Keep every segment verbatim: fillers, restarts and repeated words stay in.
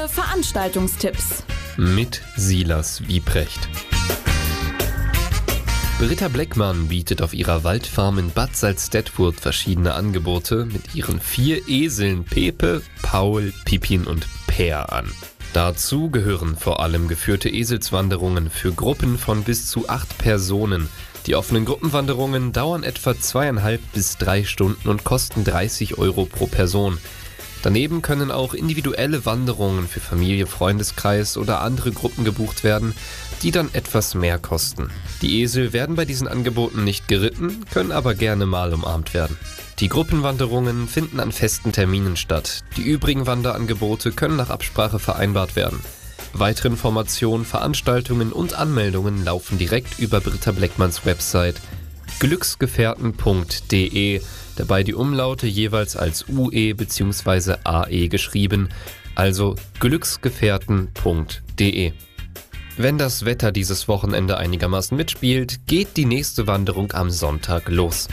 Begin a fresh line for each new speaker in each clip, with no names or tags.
Veranstaltungstipps
mit Silas Wiebrecht. Britta Bleckmann bietet auf ihrer Waldfarm in Bad Salzdetfurt verschiedene Angebote mit ihren vier Eseln Pepe, Paul, Pippin und Per an. Dazu gehören vor allem geführte Eselswanderungen für Gruppen von bis zu acht Personen. Die offenen Gruppenwanderungen dauern etwa zweieinhalb bis drei Stunden und kosten dreißig Euro pro Person. Daneben können auch individuelle Wanderungen für Familie, Freundeskreis oder andere Gruppen gebucht werden, die dann etwas mehr kosten. Die Esel werden bei diesen Angeboten nicht geritten, können aber gerne mal umarmt werden. Die Gruppenwanderungen finden an festen Terminen statt. Die übrigen Wanderangebote können nach Absprache vereinbart werden. Weitere Informationen, Veranstaltungen und Anmeldungen laufen direkt über Britta Bleckmanns Website glücksgefährten punkt de, dabei die Umlaute jeweils als U E bzw. A E geschrieben, also glücksgefährten punkt de. Wenn das Wetter dieses Wochenende einigermaßen mitspielt, geht die nächste Wanderung am Sonntag los.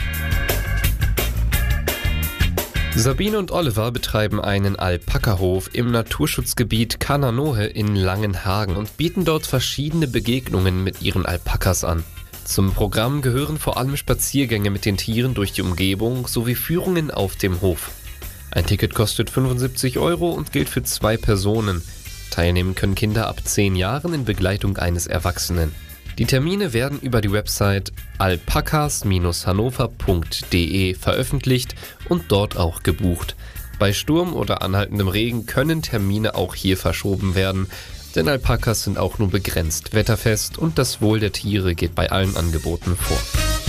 Sabine und Oliver betreiben einen Alpakahof im Naturschutzgebiet Kananohe in Langenhagen und bieten dort verschiedene Begegnungen mit ihren Alpakas an. Zum Programm gehören vor allem Spaziergänge mit den Tieren durch die Umgebung sowie Führungen auf dem Hof. Ein Ticket kostet fünfundsiebzig Euro und gilt für zwei Personen. Teilnehmen können Kinder ab zehn Jahren in Begleitung eines Erwachsenen. Die Termine werden über die Website alpakas hannover punkt de veröffentlicht und dort auch gebucht. Bei Sturm oder anhaltendem Regen können Termine auch hier verschoben werden, denn Alpakas sind auch nur begrenzt wetterfest und das Wohl der Tiere geht bei allen Angeboten vor.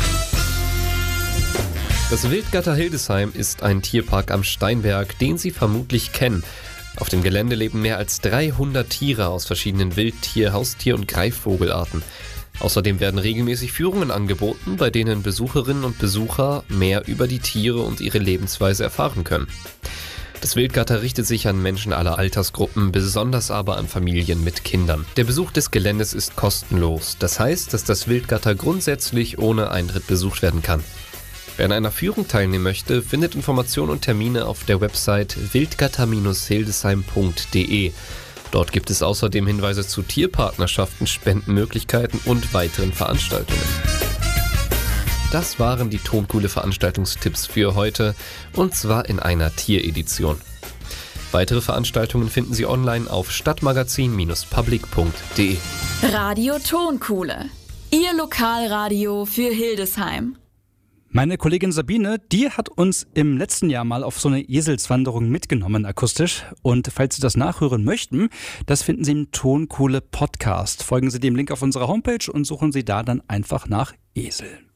Das Wildgatter Hildesheim ist ein Tierpark am Steinberg, den Sie vermutlich kennen. Auf dem Gelände leben mehr als dreihundert Tiere aus verschiedenen Wildtier-, Haustier- und Greifvogelarten. Außerdem werden regelmäßig Führungen angeboten, bei denen Besucherinnen und Besucher mehr über die Tiere und ihre Lebensweise erfahren können. Das Wildgatter richtet sich an Menschen aller Altersgruppen, besonders aber an Familien mit Kindern. Der Besuch des Geländes ist kostenlos. Das heißt, dass das Wildgatter grundsätzlich ohne Eintritt besucht werden kann. Wer an einer Führung teilnehmen möchte, findet Informationen und Termine auf der Website wildgatter hildesheim punkt de. Dort gibt es außerdem Hinweise zu Tierpartnerschaften, Spendenmöglichkeiten und weiteren Veranstaltungen. Das waren die Toncoole Veranstaltungstipps für heute, und zwar in einer Tieredition. Weitere Veranstaltungen finden Sie online auf stadtmagazin public punkt de.
Radio Toncoole, Ihr Lokalradio für Hildesheim.
Meine Kollegin Sabine, die hat uns im letzten Jahr mal auf so eine Eselswanderung mitgenommen akustisch. Und falls Sie das nachhören möchten, das finden Sie im Toncoole Podcast. Folgen Sie dem Link auf unserer Homepage und suchen Sie da dann einfach nach Esel.